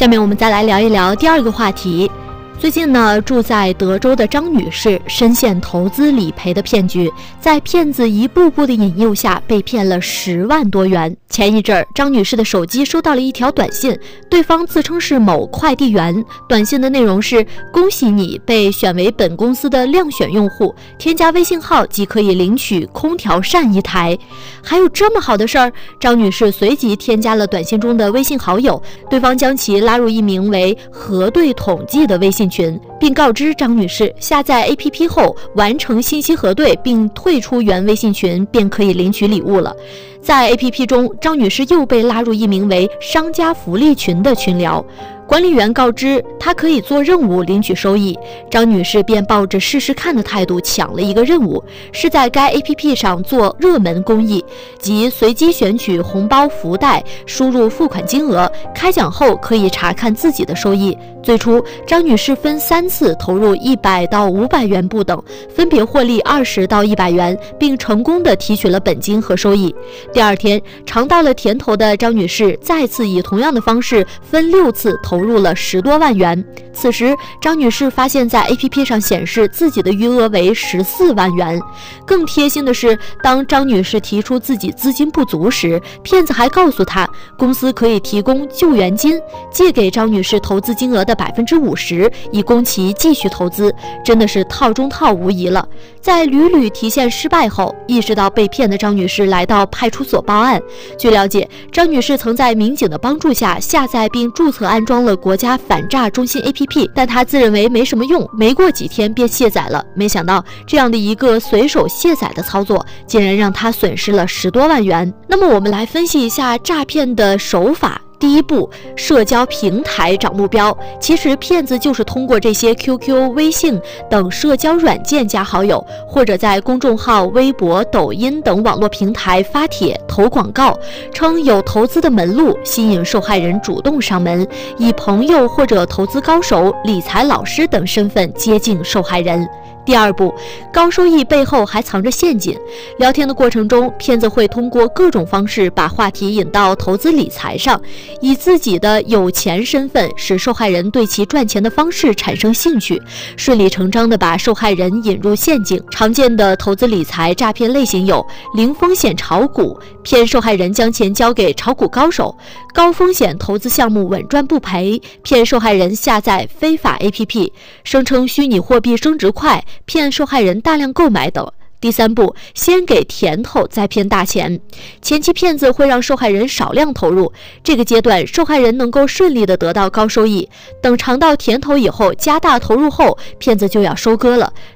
下面我们再来聊一聊第二个话题。最近呢，住在德州的张女士深陷投资理赔的骗局，在骗子一步步的引诱下，被骗了10万多元。前一阵儿，张女士的手机收到了一条短信，对方自称是某快递员，短信的内容是：恭喜你被选为本公司的亮选用户，添加微信号即可以领取空调扇1台。还有这么好的事儿？张女士随即添加了短信中的微信好友，对方将其拉入一名为核对统计的微信群，并告知张女士下载 APP 后完成信息核对并退出原微信群，便可以领取礼物了。在 APP 中，张女士又被拉入一名为商家福利群的群聊，管理员告知她可以做任务领取收益，张女士便抱着试试看的态度抢了一个任务，是在该 APP 上做热门公益，即随机选取红包福袋，输入付款金额，开奖后可以查看自己的收益。最初，张女士分3次投入100到500元不等，分别获利20到100元，并成功的提取了本金和收益。第二天，尝到了甜头的张女士再次以同样的方式分6次投入了10多万元。此时，张女士发现在 APP 上显示自己的余额为14万元。更贴心的是，当张女士提出自己资金不足时，骗子还告诉她，公司可以提供救援金，借给张女士投资金额的50%，以供其继续投资。真的是套中套无疑了。在屡屡提现失败后，意识到被骗的张女士来到派出所报案。据了解，张女士曾在民警的帮助下下载并注册安装了国家反诈中心 APP， 但她自认为没什么用，没过几天便卸载了。没想到这样的一个随手卸载的操作，竟然让她损失了10多万元。那么我们来分析一下诈骗的手法。第一步，社交平台找目标。其实骗子就是通过这些 QQ、微信等社交软件加好友，或者在公众号、微博、抖音等网络平台发帖投广告，称有投资的门路，吸引受害人主动上门，以朋友或者投资高手、理财老师等身份接近受害人。第二步，高收益背后还藏着陷阱。聊天的过程中，骗子会通过各种方式把话题引到投资理财上，以自己的有钱身份使受害人对其赚钱的方式产生兴趣，顺理成章地把受害人引入陷阱。常见的投资理财诈骗类型有零风险炒股，骗受害人将钱交给炒股高手；高风险投资项目稳赚不赔，骗受害人下载非法 APP， 声称虚拟货币升值快，骗受害人大量购买等。第三步，先给甜头再骗大钱。前期骗子会让受害人少量投入，这个阶段受害人能够顺利的得到高收益，等尝到甜头以后，加大投入后，骗子就要收割了。